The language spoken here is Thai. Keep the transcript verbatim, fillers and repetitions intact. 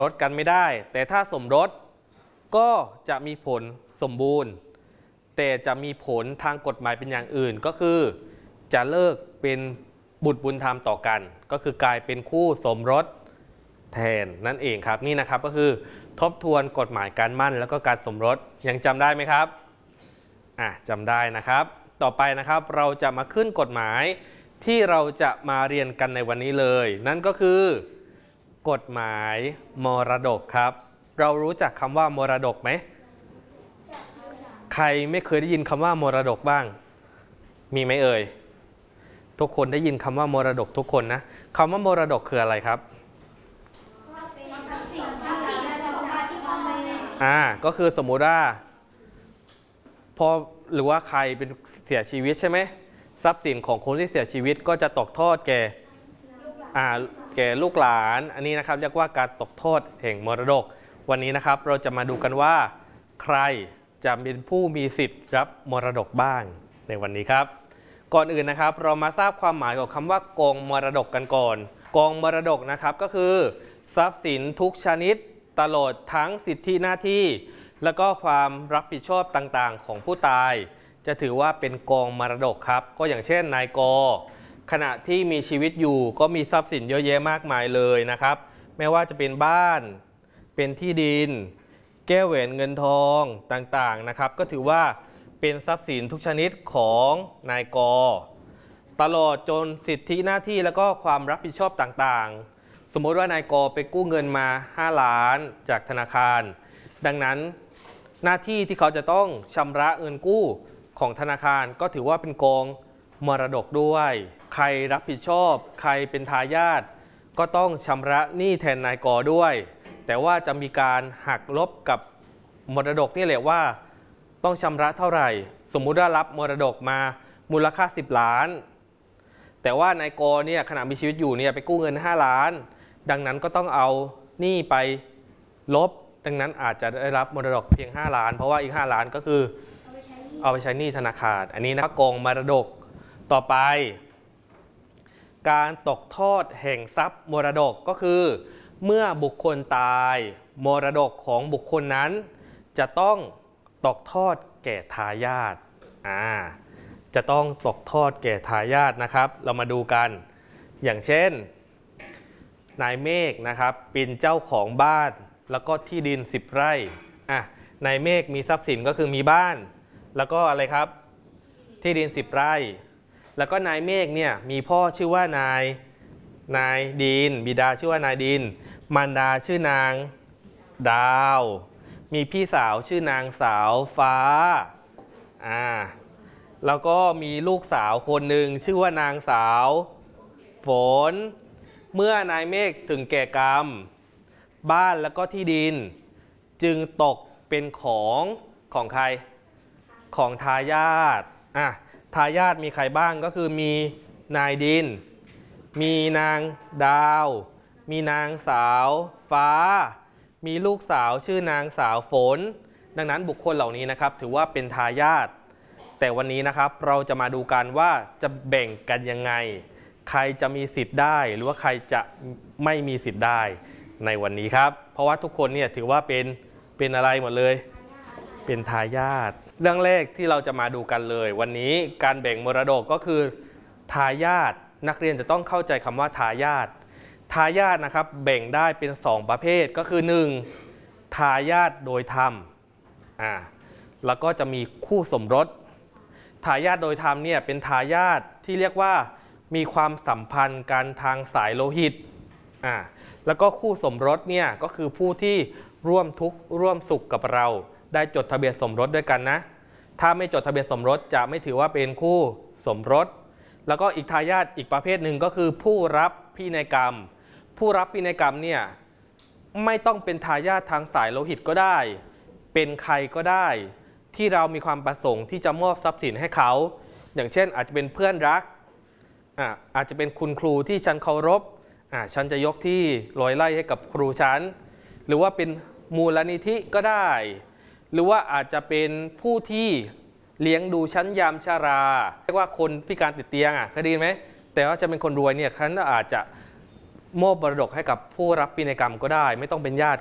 รสกันไม่ได้แต่ถ้าสมรสก็จะมีผลสมบูรณ์แต่จะมีผลทางกฎหมายเป็นอย่างอื่นก็คือจะเลิกเป็นบุตรบุญธรรมต่อกันก็คือกลายเป็นคู่สมรสแทนนั่นเองครับนี่นะครับก็คือทบทวนกฎหมายการมั่นแล้วก็การสมรสยังจำได้ไหมครับอ่ะจำได้นะครับต่อไปนะครับเราจะมาขึ้นกฎหมายที่เราจะมาเรียนกันในวันนี้เลยนั่นก็คือกฎหมายมรดกครับเรารู้จักคำว่ามรดกไหมใครไม่เคยได้ยินคำว่ามรดกบ้างมีไหมเอ่ยทุกคนได้ยินคำว่ามรดกทุกคนนะคำว่ามรดกคืออะไรครับอ่าก็คือสมมุติว่าพอหรือว่าใครเป็นเสียชีวิตใช่ไหมทรัพย์สินของคนที่เสียชีวิตก็จะตกทอดแก่อ่าแก่ลูกหลานอันนี้นะครับเรียกว่าการตกทอดแห่งมรดกวันนี้นะครับเราจะมาดูกันว่าใครจะเป็นผู้มีสิทธิ์รับมรดกบ้างในวันนี้ครับก่อนอื่นนะครับเรามาทราบความหมายของคำว่ากองมรดกกันก่อนกองมรดกนะครับก็คือทรัพย์สินทุกชนิดตลอดทั้งสิทธิหน้าที่และก็ความรับผิดชอบต่างๆของผู้ตายจะถือว่าเป็นกองมรดกครับก็อย่างเช่นนายกขณะที่มีชีวิตอยู่ก็มีทรัพย์สินเยอะแยะมากมายเลยนะครับไม่ว่าจะเป็นบ้านเป็นที่ดินแก้วแหวนเงินทองต่างๆนะครับก็ถือว่าเป็นทรัพย์สินทุกชนิดของนายกตลอดจนสิทธิหน้าที่แล้วก็ความรับผิดชอบต่างๆสมมติว่านายกไปกู้เงินมาห้าล้านจากธนาคารดังนั้นหน้าที่ที่เขาจะต้องชำระเงินกู้ของธนาคารก็ถือว่าเป็นกองมรดกด้วยใครรับผิดชอบใครเป็นทายาทก็ต้องชำระหนี้แทนนายกด้วยแต่ว่าจะมีการหักลบกับมรดกนี่แหละว่าต้องชำระเท่าไหร่สมมุติว่ารับมรดกมามูลค่าสิบล้านแต่ว่านายกเนี่ยขณะมีชีวิตอยู่เนี่ยไปกู้เงินห้าล้านดังนั้นก็ต้องเอาหนี้ไปลบดังนั้นอาจจะได้รับมรดกเพียงห้าล้านเพราะว่าอีกห้าล้านก็คือเอาไปใช้หนี้ธนาคารอันนี้นะกองมรดกต่อไปการตกทอดแห่งทรัพย์มรดกก็คือเมื่อบุคคลตายมรดกของบุคคลนั้นจะต้องตกทอดแก่ทายาทอ่าจะต้องตกทอดแก่ทายาทนะครับเรามาดูกันอย่างเช่นนายเมฆนะครับเป็นเจ้าของบ้านแล้วก็ที่ดินสิบไร่อ่ะนายเมฆมีทรัพย์สินก็คือมีบ้านแล้วก็อะไรครับที่ดินสิบไร่แล้วก็นายเมฆเนี่ยมีพ่อชื่อว่านายนายดินบิดาชื่อว่านายดินมารดาชื่อนางดาวมีพี่สาวชื่อนางสาวฟ้าอ่าแล้วก็มีลูกสาวคนหนึ่งชื่อว่านางสาวฝนเมื่อนายเมฆถึงแก่กรรมบ้านแล้วก็ที่ดินจึงตกเป็นของของใครของทายาทอ่ะทายาทมีใครบ้างก็คือมีนายดินมีนางดาวมีนางสาวฟ้ามีลูกสาวชื่อนางสาวฝนดังนั้นบุคคลเหล่านี้นะครับถือว่าเป็นทายาทแต่วันนี้นะครับเราจะมาดูกันว่าจะแบ่งกันยังไงใครจะมีสิทธิ์ได้หรือว่าใครจะไม่มีสิทธิ์ได้ในวันนี้ครับเพราะว่าทุกคนเนี่ยถือว่าเป็นเป็นอะไรหมดเลยเป็นทายาทเรื่องแรกที่เราจะมาดูกันเลยวันนี้การแบ่งมรดกก็คือทายาทนักเรียนจะต้องเข้าใจคำว่าทายาททายาทนะครับแบ่งได้เป็นสองประเภทก็คือหนึ่งทายาทโดยธรรมอ่าแล้วก็จะมีคู่สมรสทายาทโดยธรรมเนี่ยเป็นทายาทที่เรียกว่ามีความสัมพันธ์กันทางสายโลหิตอ่าแล้วก็คู่สมรสเนี่ยก็คือผู้ที่ร่วมทุกข์ร่วมสุขกับเราได้จดทะเบียนสมรสด้วยกันนะถ้าไม่จดทะเบียนสมรสจะไม่ถือว่าเป็นคู่สมรสแล้วก็อีกทายาทอีกประเภทหนึ่งก็คือผู้รับพินัยกรรมผู้รับพินัยกรรมเนี่ยไม่ต้องเป็นทายาททางสายโลหิตก็ได้เป็นใครก็ได้ที่เรามีความประสงค์ที่จะมอบทรัพย์สินให้เขาอย่างเช่นอาจจะเป็นเพื่อนรักอ่าอาจจะเป็นคุณครูที่ฉันเคารพอ่าฉันจะยกที่ร้อยไร่ให้กับครูฉันหรือว่าเป็นมูลนิธิก็ได้หรือว่าอาจจะเป็นผู้ที่เลี้ยงดูชั้นยามชราเรียกว่าคนพิการติดเตียงอ่ะเคยได้ยินไหมแต่ว่าจะเป็นคนรวยเนี่ยเขาอาจจะมอบมรดกให้กับผู้รับพินัยกรรมก็ได้ไม่ต้องเป็นญาติ